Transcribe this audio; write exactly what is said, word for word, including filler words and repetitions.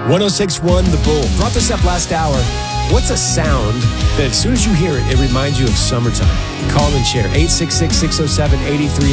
one oh six point one The Bull. Brought this up last hour. What's a sound that as soon as you hear it, it reminds you of summertime? Call and share. eight six six, six oh seven, eight three